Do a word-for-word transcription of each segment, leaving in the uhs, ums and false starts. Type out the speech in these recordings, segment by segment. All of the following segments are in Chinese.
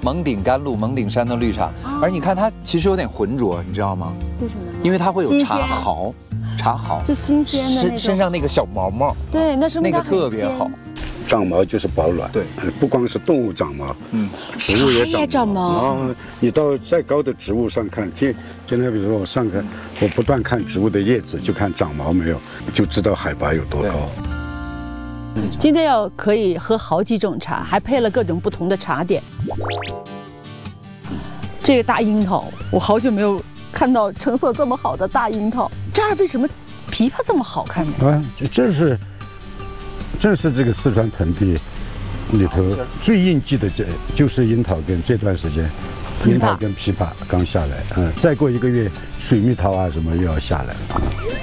蒙顶甘露、蒙顶山的绿茶，而你看它其实有点浑浊，你知道吗？ 为什么呢？ 因为它会有茶毫，茶毫就新鲜的那种身身上那个小毛毛， 对，那说明那个它很鲜特别好。 长毛就是保暖， 对， 不光是动物长毛， 嗯， 植物也茶也长长毛毛。然后你到再高的植物上看，今今天比如说我上课，我不断看植物的叶子，就看长毛没有，就知道海拔有多高。 今天要可以喝好几种茶，还配了各种不同的茶点。这个大樱桃，我好久没有看到成色这么好的大樱桃。这儿为什么枇杷这么好看呢？ 啊，这这是，这是这个四川盆地里头最应季的，这就是樱桃跟这段时间，樱桃跟枇杷刚下来，嗯，再过一个月，水蜜桃啊什么又要下来了。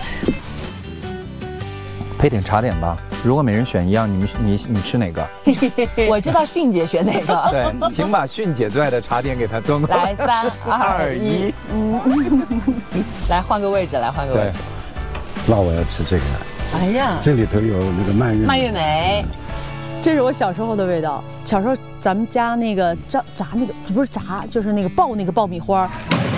配点茶点吧。如果每人选一样，你们你你吃哪个？ 我知道迅姐选哪个。 对，请把迅姐最爱的茶点给她端过来。 来，三二一，嗯，来换个位置，来换个位置。 那我要吃这个。 哎呀， 这里头有那个蔓越蔓越莓， 这是我小时候的味道。小时候咱们家那个炸炸那个不是炸，就是那个爆那个爆米花，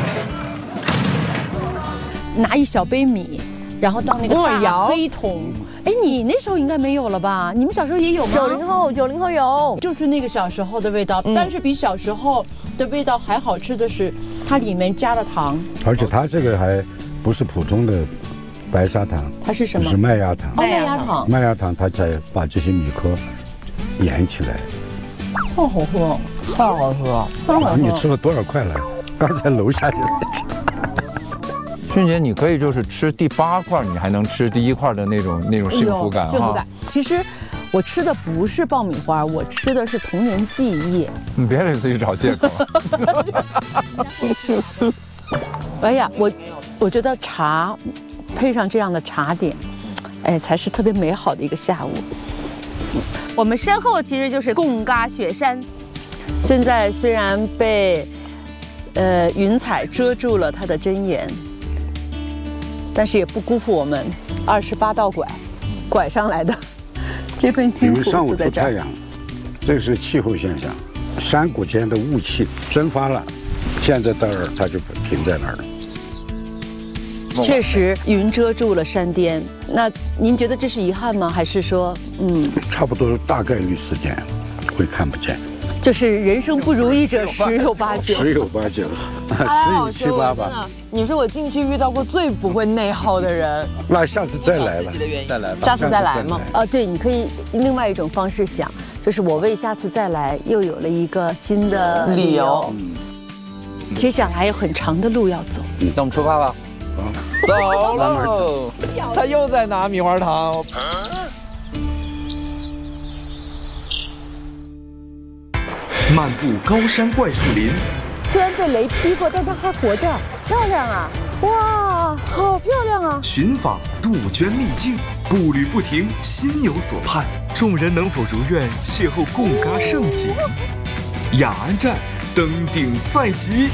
拿一小杯米，然后到那个大黑桶。哎，你那时候应该没有了吧？你们小时候也有吗？ 九零后，九零后有， 就是那个小时候的味道， 嗯、 但是比小时候的味道还好吃的是，它里面加了糖， 而且它这个还不是普通的白砂糖， 它是什么？ 是麦芽糖。 哦，麦芽糖。 麦芽糖它才把这些米颗研起来。 太好喝， 太好喝， 太好喝。 你吃了多少块了？刚才楼下就在吃。 迅姐，你可以就是吃第八块，你还能吃第一块的那种那种幸福感哈。 幸福感。其实我吃的不是爆米花，我吃的是童年记忆。 你别给自己找借口。 哎呀，我我觉得茶配上这样的茶点，哎，才是特别美好的一个下午。我们身后其实就是贡嘎雪山，现在虽然被呃云彩遮住了它的真颜，但是也不辜负我们二十八道拐拐上来的这份辛苦。 因为上午在这儿， 出太阳，这是气候现象，山谷间的雾气蒸发了，现在到这儿它就停在那儿了。 确实，云遮住了山巅。那您觉得这是遗憾吗？还是说，嗯， 差不多大概率时间会看不见。 就是人生不如意者十有八九， 十有八九，十有七八吧。 你是我进去遇到过最不会内耗的人。 那下次再来吧， 再来吧， 下次再来吗？ 啊，对，你可以另外一种方式想，就是我为下次再来又有了一个新的理由。接下来还有很长的路要走， 那我们出发吧。走喽！他又在拿米花糖。 漫步高山怪树林， 虽然被雷劈过，但它还活着，漂亮啊！哇，好漂亮啊！ 寻访杜鹃秘境，步履不停，心有所盼。众人能否如愿邂逅贡嘎盛景？雅安站登顶在即。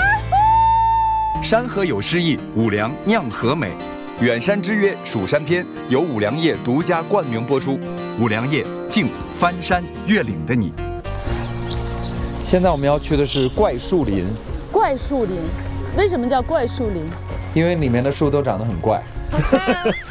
山河有诗意，五粮酿河美。远山之约蜀山篇由五粮液独家冠名播出。五粮液敬翻山越岭的你。 现在我们要去的是怪树林。 怪树林，为什么叫怪树林？ 因为里面的树都长得很怪。